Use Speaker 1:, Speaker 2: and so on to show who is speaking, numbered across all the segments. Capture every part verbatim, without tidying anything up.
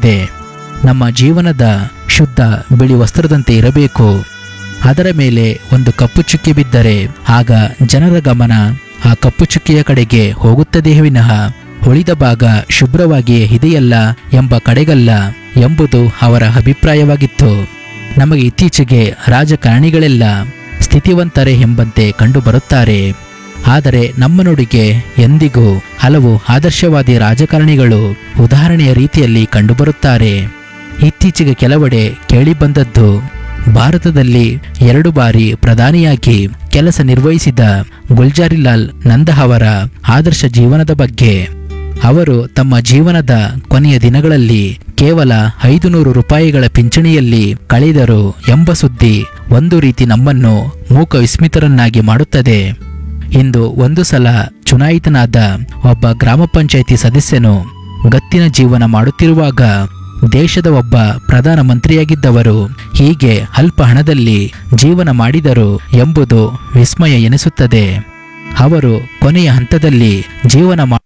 Speaker 1: ಹೇಳುತ್ತದೆ. ನಮ್ಮ ಜೀವನದ ಶುದ್ಧ ಬಿಳಿ ವಸ್ತ್ರದಂತೆ ಇರಬೇಕು. ಅದರ ಮೇಲೆ ಒಂದು ಕಪ್ಪು ಚುಕ್ಕೆ ಬಿದ್ದರೆ ಆಗ ಜನರ ಗಮನ ಆ ಕಪ್ಪು ಚುಕ್ಕೆಯ ಕಡೆಗೆ ಹೋಗುತ್ತದೆ ವಿನಃ ಉಳಿದ ಭಾಗ ಶುಭ್ರವಾಗಿಯೇ ಇದೆಯಲ್ಲ ಎಂಬ ಕಡೆಗಲ್ಲ ಎಂಬುದು ಅವರ ಅಭಿಪ್ರಾಯವಾಗಿತ್ತು. ನಮಗೆ ಇತ್ತೀಚೆಗೆ ರಾಜಕಾರಣಿಗಳೆಲ್ಲ ಸ್ಥಿತಿವಂತರೇ ಎಂಬಂತೆ ಕಂಡುಬರುತ್ತಾರೆ. ಆದರೆ ನಮ್ಮ ನುಡಿಗೆ ಎಂದಿಗೂ ಹಲವು ಆದರ್ಶವಾದಿ ರಾಜಕಾರಣಿಗಳು ಉದಾಹರಣೆಯ ರೀತಿಯಲ್ಲಿ ಕಂಡುಬರುತ್ತಾರೆ. ಇತ್ತೀಚೆಗೆ ಕೆಲವೆಡೆ ಕೇಳಿಬಂದದ್ದು ಭಾರತದಲ್ಲಿ ಎರಡು ಬಾರಿ ಪ್ರಧಾನಿಯಾಗಿ ಕೆಲಸ ನಿರ್ವಹಿಸಿದ ಗುಲ್ಜಾರಿಲಾಲ್ ನಂದಾ ಅವರ ಆದರ್ಶ ಜೀವನದ ಬಗ್ಗೆ. ಅವರು ತಮ್ಮ ಜೀವನದ ಕೊನೆಯ ದಿನಗಳಲ್ಲಿ ಕೇವಲ ಐದು ನೂರು ರೂಪಾಯಿಗಳ ಪಿಂಚಣಿಯಲ್ಲಿ ಕಳೆದರು ಎಂಬ ಸುದ್ದಿ ಒಂದು ರೀತಿ ನಮ್ಮನ್ನು ಮೂಕ ವಿಸ್ಮಿತರನ್ನಾಗಿ ಮಾಡುತ್ತದೆ. ಇಂದು ಒಂದು ಸಲ ಚುನಾಯಿತನಾದ ಒಬ್ಬ ಗ್ರಾಮ ಪಂಚಾಯಿತಿ ಸದಸ್ಯನು ಗತ್ತಿನ ಜೀವನ ಮಾಡುತ್ತಿರುವಾಗ ದೇಶದ ಒಬ್ಬ ಪ್ರಧಾನ ಮಂತ್ರಿಯಾಗಿದ್ದವರು ಹೀಗೆ ಅಲ್ಪ ಹಣದಲ್ಲಿ ಜೀವನ ಮಾಡಿದರು ಎಂಬುದು ವಿಸ್ಮಯ ಎನಿಸುತ್ತದೆ. ಅವರು ಕೊನೆಯ ಹಂತದಲ್ಲಿ ಜೀವನ ಮಾ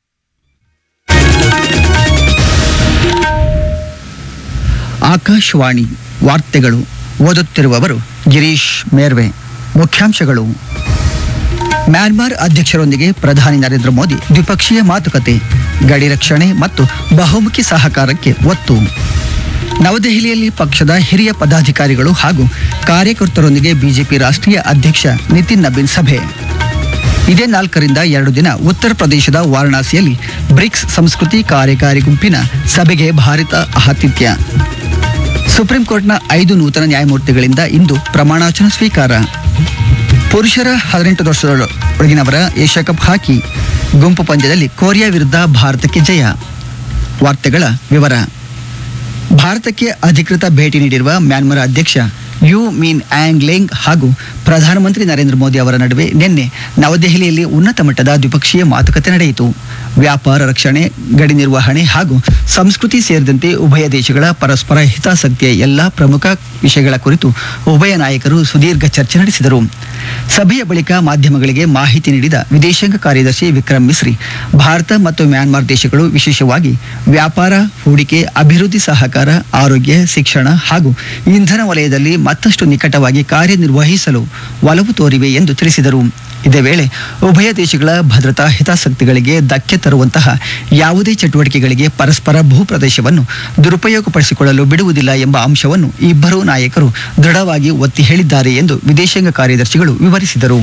Speaker 2: ಆಕಾಶವಾಣಿ ವಾರ್ತೆಗಳು ಓದುತ್ತಿರುವವರು ಗಿರೀಶ್ ಮೇರ್ವೆ. ಮುಖ್ಯಾಂಶಗಳು: ಮ್ಯಾನ್ಮಾರ್ ಅಧ್ಯಕ್ಷರೊಂದಿಗೆ ಪ್ರಧಾನಿ ನರೇಂದ್ರ ಮೋದಿ ದ್ವಿಪಕ್ಷೀಯ ಮಾತುಕತೆ, ಗಡಿ ರಕ್ಷಣೆ ಮತ್ತು ಬಹುಮುಖಿ ಸಹಕಾರಕ್ಕೆ ಒತ್ತು. ನವದೆಹಲಿಯಲ್ಲಿ ಪಕ್ಷದ ಹಿರಿಯ ಪದಾಧಿಕಾರಿಗಳು ಹಾಗೂ ಕಾರ್ಯಕರ್ತರೊಂದಿಗೆ ಬಿಜೆಪಿ ರಾಷ್ಟ್ರೀಯ ಅಧ್ಯಕ್ಷ ನಿತಿನ್ ನಬೀನ್ ಸಭೆ. ಇದೇ ನಾಲ್ಕರಿಂದ ಎರಡು ದಿನ ಉತ್ತರ ಪ್ರದೇಶದ ವಾರಣಾಸಿಯಲ್ಲಿ ಬ್ರಿಕ್ಸ್ ಸಂಸ್ಕೃತಿ ಕಾರ್ಯಕಾರಿ ಗುಂಪಿನ ಸಭೆಗೆ ಭಾರತ ಆತಿಥ್ಯ. ಸುಪ್ರೀಂ ಕೋರ್ಟ್ನ ಐದು ನೂತನ ನ್ಯಾಯಮೂರ್ತಿಗಳಿಂದ ಇಂದು ಪ್ರಮಾಣವಚನ ಸ್ವೀಕಾರ. ಪುರುಷರ ಹದಿನೆಂಟು ವರ್ಷದೊಳಗಿನವರ ಏಷ್ಯಾ ಕಪ್ ಹಾಕಿ ಗುಂಪು ಪಂದ್ಯದಲ್ಲಿ ಕೊರಿಯಾ ವಿರುದ್ಧ ಭಾರತಕ್ಕೆ ಜಯ. ವಾರ್ತೆಗಳ ವಿವರ. ಭಾರತಕ್ಕೆ ಅಧಿಕೃತ ಭೇಟಿ ನೀಡಿರುವ ಮ್ಯಾನ್ಮಾರ್ ಅಧ್ಯಕ್ಷ ಯು ಮಿನ್ ಆಂಗ್ ಲೇಂಗ್ ಹಾಗೂ ಪ್ರಧಾನಮಂತ್ರಿ ನರೇಂದ್ರ ಮೋದಿ ಅವರ ನಡುವೆ ನಿನ್ನೆ ನವದೆಹಲಿಯಲ್ಲಿ ಉನ್ನತ ಮಟ್ಟದ ದ್ವಿಪಕ್ಷೀಯ ಮಾತುಕತೆ ನಡೆಯಿತು. ವ್ಯಾಪಾರ, ರಕ್ಷಣೆ, ಗಡಿ ನಿರ್ವಹಣೆ ಹಾಗೂ ಸಂಸ್ಕೃತಿ ಸೇರಿದಂತೆ ಉಭಯ ದೇಶಗಳ ಪರಸ್ಪರ ಹಿತಾಸಕ್ತಿಯ ಎಲ್ಲ ಪ್ರಮುಖ ವಿಷಯಗಳ ಕುರಿತು ಉಭಯ ನಾಯಕರು ಸುದೀರ್ಘ ಚರ್ಚೆ ನಡೆಸಿದರು. ಸಭೆಯ ಬಳಿಕ ಮಾಧ್ಯಮಗಳಿಗೆ ಮಾಹಿತಿ ನೀಡಿದ ವಿದೇಶಾಂಗ ಕಾರ್ಯದರ್ಶಿ ವಿಕ್ರಮ್ ಮಿಸ್ರಿ, ಭಾರತ ಮತ್ತು ಮ್ಯಾನ್ಮಾರ್ ದೇಶಗಳು ವಿಶೇಷವಾಗಿ ವ್ಯಾಪಾರ, ಹೂಡಿಕೆ, ಅಭಿವೃದ್ಧಿ ಸಹಕಾರ, ಆರೋಗ್ಯ, ಶಿಕ್ಷಣ ಹಾಗೂ ಇಂಧನ ವಲಯದಲ್ಲಿ ಮತ್ತಷ್ಟು ನಿಕಟವಾಗಿ ಕಾರ್ಯನಿರ್ವಹಿಸಲು ಒಲವು ತೋರಿವೆ ಎಂದು ತಿಳಿಸಿದರು. ಇದೇ ವೇಳೆ ಉಭಯ ದೇಶಗಳ ಭದ್ರತಾ ಹಿತಾಸಕ್ತಿಗಳಿಗೆ ಧಕ್ಕೆ ತರುವಂತಹ ಯಾವುದೇ ಚಟುವಟಿಕೆಗಳಿಗೆ ಪರಸ್ಪರ ಭೂಪ್ರದೇಶವನ್ನು ದುರುಪಯೋಗಪಡಿಸಿಕೊಳ್ಳಲು ಬಿಡುವುದಿಲ್ಲ ಎಂಬ ಅಂಶವನ್ನು ಇಬ್ಬರೂ ನಾಯಕರು ದೃಢವಾಗಿ ಒತ್ತಿ ಹೇಳಿದ್ದಾರೆ ಎಂದು ವಿದೇಶಾಂಗ ಕಾರ್ಯದರ್ಶಿಗಳು ವಿವರಿಸಿದರು.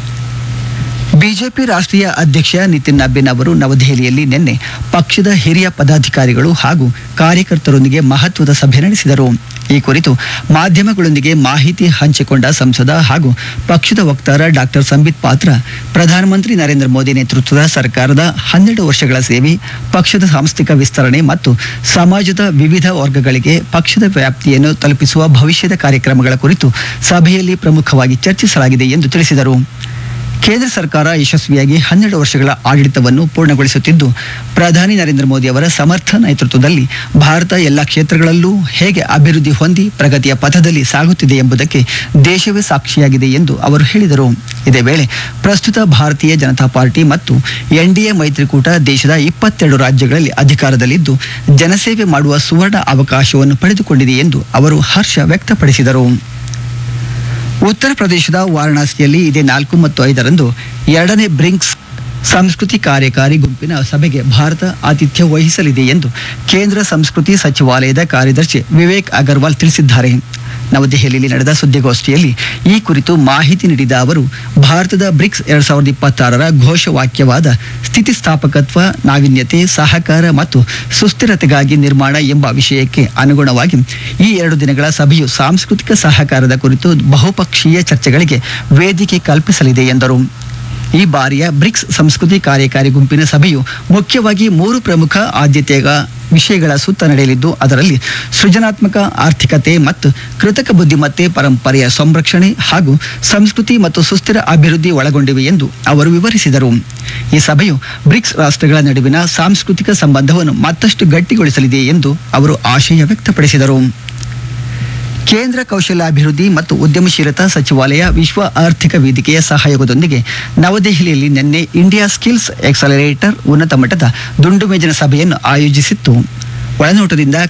Speaker 2: ಬಿಜೆಪಿ ರಾಷ್ಟ್ರೀಯ ಅಧ್ಯಕ್ಷ ನಿತಿನ್ ನಬೀನ್ ಅವರು ನವದೆಹಲಿಯಲ್ಲಿ ನಿನ್ನೆ ಪಕ್ಷದ ಹಿರಿಯ ಪದಾಧಿಕಾರಿಗಳು ಹಾಗೂ ಕಾರ್ಯಕರ್ತರೊಂದಿಗೆ ಮಹತ್ವದ ಸಭೆ ನಡೆಸಿದರು. ಈ ಕುರಿತು ಮಾಧ್ಯಮಗಳೊಂದಿಗೆ ಮಾಹಿತಿ ಹಂಚಿಕೊಂಡ ಸಂಸದ ಹಾಗೂ ಪಕ್ಷದ ವಕ್ತಾರ ಡಾಕ್ಟರ್ ಸಂಬಿತ್ ಪಾತ್ರ, ಪ್ರಧಾನಮಂತ್ರಿ ನರೇಂದ್ರ ಮೋದಿ ನೇತೃತ್ವದ ಸರ್ಕಾರದ ಹನ್ನೆರಡು ವರ್ಷಗಳ ಸೇವೆ, ಪಕ್ಷದ ಸಾಂಸ್ಥಿಕ ವಿಸ್ತರಣೆ ಮತ್ತು ಸಮಾಜದ ವಿವಿಧ ವರ್ಗಗಳಿಗೆ ಪಕ್ಷದ ವ್ಯಾಪ್ತಿಯನ್ನು ತಲುಪಿಸುವ ಭವಿಷ್ಯದ ಕಾರ್ಯಕ್ರಮಗಳ ಕುರಿತು ಸಭೆಯಲ್ಲಿ ಪ್ರಮುಖವಾಗಿ ಚರ್ಚಿಸಲಾಗಿದೆ ಎಂದು ತಿಳಿಸಿದರು. ಕೇಂದ್ರ ಸರ್ಕಾರ ಯಶಸ್ವಿಯಾಗಿ ಹನ್ನೆರಡು ವರ್ಷಗಳ ಆಡಳಿತವನ್ನು ಪೂರ್ಣಗೊಳಿಸುತ್ತಿದ್ದು, ಪ್ರಧಾನಿ ನರೇಂದ್ರ ಮೋದಿ ಅವರ ಸಮರ್ಥ ನೇತೃತ್ವದಲ್ಲಿ ಭಾರತ ಎಲ್ಲ ಕ್ಷೇತ್ರಗಳಲ್ಲೂ ಹೇಗೆ ಅಭಿವೃದ್ಧಿ ಹೊಂದಿ ಪ್ರಗತಿಯ ಪಥದಲ್ಲಿ ಸಾಗುತ್ತಿದೆ ಎಂಬುದಕ್ಕೆ ದೇಶವೇ ಸಾಕ್ಷಿಯಾಗಿದೆ ಎಂದು ಅವರು ಹೇಳಿದರು. ಇದೇ ವೇಳೆ ಪ್ರಸ್ತುತ ಭಾರತೀಯ ಜನತಾ ಪಾರ್ಟಿ ಮತ್ತು ಎನ್ಡಿಎ ಮೈತ್ರಿಕೂಟ ದೇಶದ ಇಪ್ಪತ್ತೆರಡು ರಾಜ್ಯಗಳಲ್ಲಿ ಅಧಿಕಾರದಲ್ಲಿದ್ದು ಜನಸೇವೆ ಮಾಡುವ ಸುವರ್ಣ ಅವಕಾಶವನ್ನು ಪಡೆದುಕೊಂಡಿದೆ ಎಂದು ಅವರು ಹರ್ಷ ವ್ಯಕ್ತಪಡಿಸಿದರು. ಉತ್ತರ ಪ್ರದೇಶದ ವಾರಣಾಸಿಯಲ್ಲಿ ಇದೇ ನಾಲ್ಕು ಮತ್ತು ಐದರಂದು ಎರಡನೇ ಬ್ರಿಕ್ಸ್ ಸಂಸ್ಕೃತಿ ಕಾರ್ಯಕಾರಿ ಗುಂಪಿನ ಸಭೆಗೆ ಭಾರತ ಆತಿಥ್ಯ ವಹಿಸಲಿದೆ ಎಂದು ಕೇಂದ್ರ ಸಂಸ್ಕೃತಿ ಸಚಿವಾಲಯದ ಕಾರ್ಯದರ್ಶಿ ವಿವೇಕ್ ಅಗರ್ವಾಲ್ ತಿಳಿಸಿದ್ದಾರೆ. ನವದೆಹಲಿಯಲ್ಲಿ ನಡೆದ ಸುದ್ದಿಗೋಷ್ಠಿಯಲ್ಲಿ ಈ ಕುರಿತು ಮಾಹಿತಿ ನೀಡಿದ ಅವರು, ಭಾರತದ ಬ್ರಿಕ್ಸ್ ಎರಡ್ ಸಾವಿರದ ಇಪ್ಪತ್ತಾರರ ಘೋಷವಾಕ್ಯವಾದ ಸ್ಥಿತಿಸ್ಥಾಪಕತ್ವ, ನಾವೀನ್ಯತೆ, ಸಹಕಾರ ಮತ್ತು ಸುಸ್ಥಿರತೆಗಾಗಿ ನಿರ್ಮಾಣ ಎಂಬ ವಿಷಯಕ್ಕೆ ಅನುಗುಣವಾಗಿ ಈ ಎರಡು ದಿನಗಳ ಸಭೆಯು ಸಾಂಸ್ಕೃತಿಕ ಸಹಕಾರದ ಕುರಿತು ಬಹುಪಕ್ಷೀಯ ಚರ್ಚೆಗಳಿಗೆ ವೇದಿಕೆ ಕಲ್ಪಿಸಲಿದೆ ಎಂದರು. ಈ ಬಾರಿಯ ಬ್ರಿಕ್ಸ್ ಸಂಸ್ಕೃತಿ ಕಾರ್ಯಕಾರಿ ಗುಂಪಿನ ಸಭೆಯು ಮುಖ್ಯವಾಗಿ ಮೂರು ಪ್ರಮುಖ ಆದ್ಯತೆಯ ವಿಷಯಗಳ ಸುತ್ತ ನಡೆಯಲಿದ್ದು, ಅದರಲ್ಲಿ ಸೃಜನಾತ್ಮಕ ಆರ್ಥಿಕತೆ ಮತ್ತು ಕೃತಕ ಬುದ್ಧಿಮತ್ತೆ, ಪರಂಪರೆಯ ಸಂರಕ್ಷಣೆ ಹಾಗೂ ಸಂಸ್ಕೃತಿ ಮತ್ತು ಸುಸ್ಥಿರ ಅಭಿವೃದ್ಧಿ ಒಳಗೊಂಡಿವೆ ಎಂದು ಅವರು ವಿವರಿಸಿದರು. ಈ ಸಭೆಯು ಬ್ರಿಕ್ಸ್ ರಾಷ್ಟ್ರಗಳ ನಡುವಿನ ಸಾಂಸ್ಕೃತಿಕ ಸಂಬಂಧವನ್ನು ಮತ್ತಷ್ಟು ಗಟ್ಟಿಗೊಳಿಸಲಿದೆ ಎಂದು ಅವರು ಆಶಯ ವ್ಯಕ್ತಪಡಿಸಿದರು. ಕೇಂದ್ರ ಕೌಶಲ್ಯಾಭಿವೃದ್ಧಿ ಮತ್ತು ಉದ್ಯಮಶೀಲತಾ ಸಚಿವಾಲಯ ವಿಶ್ವ ಆರ್ಥಿಕ ವೇದಿಕೆಯ ಸಹಯೋಗದೊಂದಿಗೆ ನವದೆಹಲಿಯಲ್ಲಿ ನಿನ್ನೆ ಇಂಡಿಯಾ ಸ್ಕಿಲ್ಸ್ ಎಕ್ಸಲರೇಟರ್ ಉನ್ನತ ಮಟ್ಟದ ದುಂಡು ಮೇಜಿನ ಸಭೆಯನ್ನು ಆಯೋಜಿಸಿತ್ತು. ಒಳನೋಟದಿಂದ